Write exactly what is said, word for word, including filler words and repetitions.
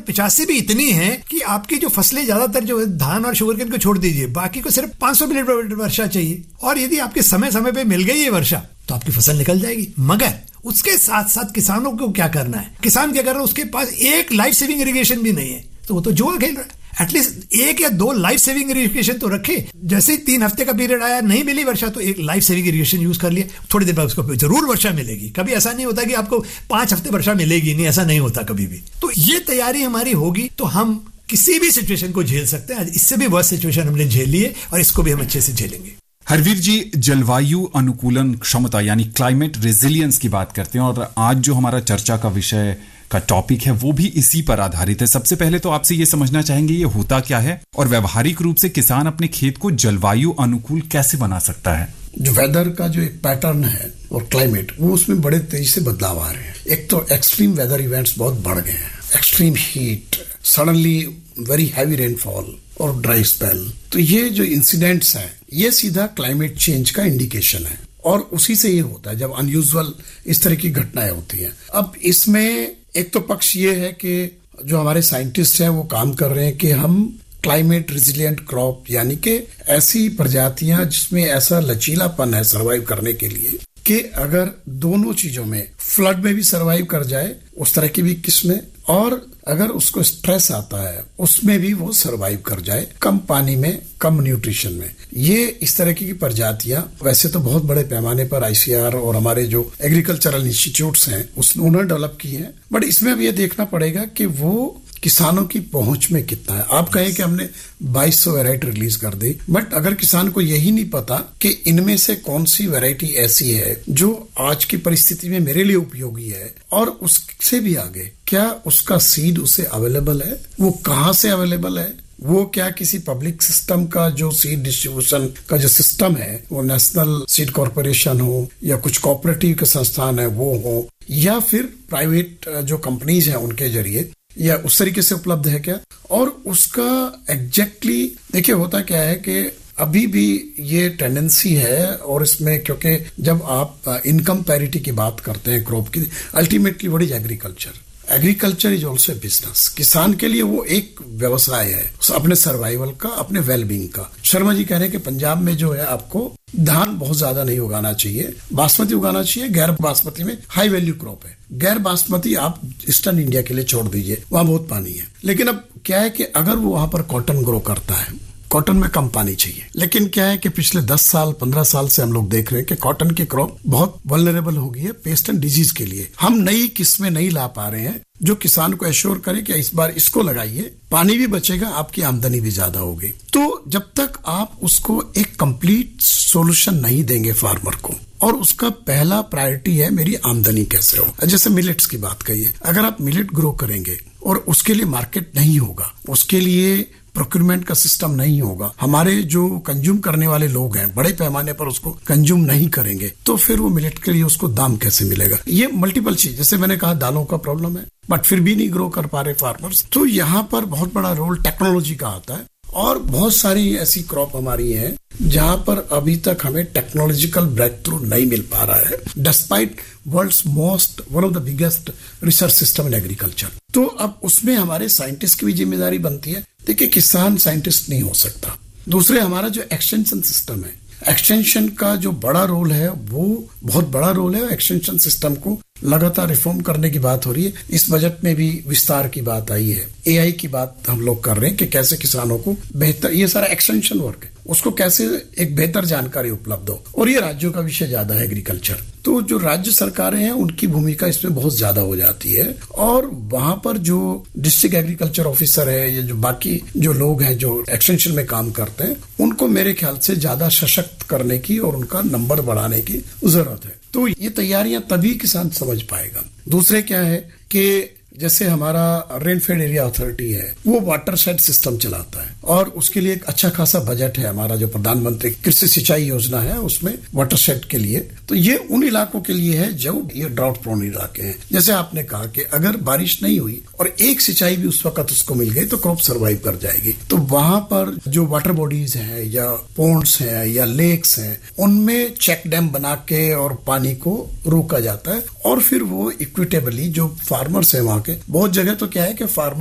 पिचासी भी इतनी है कि आपकी जो फसलें ज्यादातर जो धान और शुगरकेन को छोड़ दीजिए, बाकी को सिर्फ पाँच सौ मिलीमीटर वर्षा चाहिए, और यदि आपके समय समय पे मिल गई ये वर्षा तो आपकी फसल निकल जाएगी। मगर उसके साथ साथ किसानों को क्या करना है, किसान क्या कर रहा है, उसके पास एक लाइफ सेविंग इरिगेशन भी नहीं है, तो वो तो जुआ खेल रहा है। एटलीस्ट एक या दो लाइफ सेविंग इरिगेशन तो रखे। जैसे ही तीन हफ्ते का पीरियड आया, नहीं मिली वर्षा, तो एक लाइफ सेविंग इरिगेशन यूज कर लिया, थोड़ी देर बाद उसको जरूर वर्षा मिलेगी। कभी ऐसा नहीं होता कि आपको पांच हफ्ते वर्षा मिलेगी नहीं, ऐसा नहीं होता कभी भी। तो ये तैयारी हमारी होगी तो हम किसी भी सिचुएशन को झेल सकते हैं। इससे भी वर्स्ट सिचुएशन हमने झेल ली है और इसको भी हम अच्छे से झेलेंगे। हरवीर जी, जलवायु अनुकूलन क्षमता यानी क्लाइमेट रेजिलियंस की बात करते हैं, और आज जो हमारा चर्चा का विषय का टॉपिक है वो भी इसी पर आधारित है। सबसे पहले तो आपसे ये समझना चाहेंगे ये होता क्या है, और व्यवहारिक रूप से किसान अपने खेत को जलवायु अनुकूल कैसे बना सकता है। जो वेदर का जो एक पैटर्न है और क्लाइमेट, वो उसमें बड़े तेजी से बदलाव आ रहे हैं। एक तो एक्सट्रीम वेदर इवेंट्स बहुत बढ़ गए हैं, extreme heat, suddenly very heavy rainfall और ड्राई स्पेल। तो ये जो इंसिडेंट्स हैं ये सीधा क्लाइमेट चेंज का इंडिकेशन है, और उसी से ये होता है जब अनयूजुअल इस तरह की घटनाएं होती हैं। अब इसमें एक तो पक्ष ये है कि जो हमारे साइंटिस्ट हैं वो काम कर रहे हैं कि हम क्लाइमेट रेजिलिएंट क्रॉप, यानी कि ऐसी प्रजातियां जिसमें ऐसा लचीलापन है सरवाइव करने के लिए कि अगर दोनों चीजों में, फ्लड में भी सरवाइव कर जाए उस तरह की भी किस्में, और अगर उसको स्ट्रेस आता है उसमें भी वो सरवाइव कर जाए, कम पानी में, कम न्यूट्रिशन में। ये इस तरह की प्रजातियां वैसे तो बहुत बड़े पैमाने पर आईसीआर और हमारे जो एग्रीकल्चरल इंस्टीट्यूट्स हैं उन्होंने डेवलप की हैं, बट इसमें अब ये देखना पड़ेगा कि वो किसानों की पहुंच में कितना है। आप कहें कि हमने बाईस सौ वैरायटी रिलीज कर दी, बट अगर किसान को यही नहीं पता कि इनमें से कौन सी वैरायटी ऐसी है जो आज की परिस्थिति में मेरे लिए उपयोगी है, और उससे भी आगे क्या उसका सीड उसे अवेलेबल है, वो कहाँ से अवेलेबल है, वो क्या किसी पब्लिक सिस्टम का जो सीड डिस्ट्रीब्यूशन का जो सिस्टम है, वो नेशनल सीड कॉर्पोरेशन हो या कुछ कोऑपरेटिव के संस्थान है वो हो, या फिर प्राइवेट जो कंपनीज हैं उनके जरिए, या उस तरीके से उपलब्ध है क्या। और उसका एग्जैक्टली देखिए होता क्या है कि अभी भी ये टेंडेंसी है, और इसमें क्योंकि जब आप इनकम पैरिटी की बात करते हैं क्रॉप की, ultimately what is agriculture, agriculture is also a business. किसान के लिए वो एक व्यवसाय है अपने सर्वाइवल का, अपने वेलबींग का। शर्मा जी कह रहे हैं कि पंजाब में जो है आपको धान बहुत ज्यादा नहीं उगाना चाहिए, बासमती उगाना चाहिए। गैर बासमती में हाई वैल्यू क्रॉप है, गैर बासमती आप ईस्टर्न इंडिया के लिए छोड़ दीजिए, वहां बहुत पानी है। लेकिन अब क्या है कि अगर वो वहां पर कॉटन ग्रो करता है, कॉटन में कम पानी चाहिए, लेकिन क्या है कि पिछले दस साल पंद्रह साल से हम लोग देख रहे हैं कि कॉटन की क्रॉप बहुत वल्नरेबल हो गई है पेस्ट एंड डिजीज के लिए। हम नई किस्में नहीं ला पा रहे हैं जो किसान को एश्योर करे कि इस बार इसको लगाइए, पानी भी बचेगा, आपकी आमदनी भी ज्यादा होगी। तो जब तक आप उसको एक कंप्लीट सॉल्यूशन नहीं देंगे फार्मर को, और उसका पहला प्रायोरिटी है मेरी आमदनी कैसे हो। जैसे मिलेट्स की बात कही है, अगर आप मिलेट ग्रो करेंगे और उसके लिए मार्केट नहीं होगा, उसके लिए प्रोक्यूरमेंट का सिस्टम नहीं होगा, हमारे जो कंज्यूम करने वाले लोग हैं बड़े पैमाने पर उसको कंज्यूम नहीं करेंगे, तो फिर वो मिलेट के लिए उसको दाम कैसे मिलेगा। ये मल्टीपल चीज, जैसे मैंने कहा दालों का प्रॉब्लम है, बट फिर भी नहीं ग्रो कर पा रहे फार्मर्स। तो यहाँ पर बहुत बड़ा रोल टेक्नोलॉजी का आता है, और बहुत सारी ऐसी क्रॉप हमारी है जहां पर अभी तक हमें टेक्नोलॉजिकल ब्रेक थ्रू नहीं मिल पा रहा है, despite world's most one of the biggest research system in agriculture. तो अब उसमें हमारे साइंटिस्ट की भी जिम्मेदारी बनती है। देखिए, किसान साइंटिस्ट नहीं हो सकता। दूसरे, हमारा जो एक्सटेंशन सिस्टम है, एक्सटेंशन का जो बड़ा रोल है वो बहुत बड़ा रोल है। एक्सटेंशन सिस्टम को लगातार रिफॉर्म करने की बात हो रही है। इस बजट में भी विस्तार की बात आई है, एआई की बात हम लोग कर रहे हैं कि कैसे किसानों को बेहतर, ये सारा एक्सटेंशन वर्क है, उसको कैसे एक बेहतर जानकारी उपलब्ध हो। और ये राज्यों का विषय ज्यादा है एग्रीकल्चर, तो जो राज्य सरकारें हैं उनकी भूमिका इसमें बहुत ज्यादा हो जाती है। और वहां पर जो डिस्ट्रिक्ट एग्रीकल्चर ऑफिसर है या जो बाकी जो लोग हैं जो एक्सटेंशन में काम करते हैं, उनको मेरे ख्याल से ज्यादा सशक्त करने की और उनका नंबर बढ़ाने की जरूरत है। तो ये तैयारियां तभी किसान समझ पाएगा। दूसरे क्या है कि जैसे हमारा रेनफेड एरिया अथॉरिटी है, वो वाटर शेड सिस्टम चलाता है, और उसके लिए एक अच्छा खासा बजट है हमारा जो प्रधानमंत्री कृषि सिंचाई योजना है उसमें वाटर शेड के लिए। तो ये उन इलाकों के लिए है जो ये ड्राउट प्रोन इलाके हैं। जैसे आपने कहा कि अगर बारिश नहीं हुई और एक सिंचाई भी उस वक्त उसको मिल गई तो क्रॉप सर्वाइव कर जाएगी। तो वहां पर जो वाटर बॉडीज हैं या पोन्ड्स हैं या लेक्स हैं, उनमें चेक डैम बना के और पानी को रोका जाता है, और फिर वो इक्विटेबली जो फार्मर्स है वहां के, बहुत जगह तो क्या है कि फार्मर